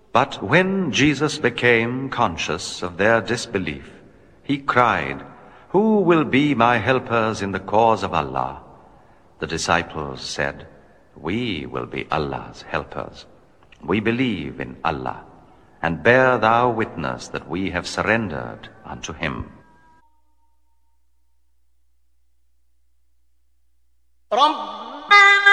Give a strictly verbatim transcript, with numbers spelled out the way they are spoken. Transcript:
But when Jesus became conscious of their disbelief, he cried, "Who will be my helpers in the cause of Allah?" The disciples said, "We will be Allah's helpers. We believe in Allah, and bear thou witness that we have surrendered unto him." رَبَّنَا